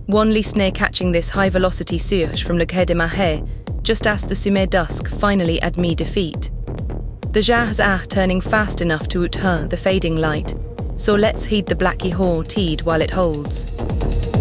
One listener catching this high-velocity surge from Le Quai de Mahé just as the Sumer dusk finally admit defeat. The jars are turning fast enough to outturn the fading light, so let's heed the Blackie Hall teed while it holds.